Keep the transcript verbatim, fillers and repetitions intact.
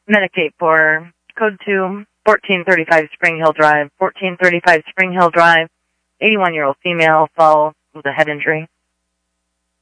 medicate for code two, fourteen thirty-five Spring Hill Drive, fourteen thirty-five Spring Hill Drive, eighty-one-year-old female, fall with a head injury.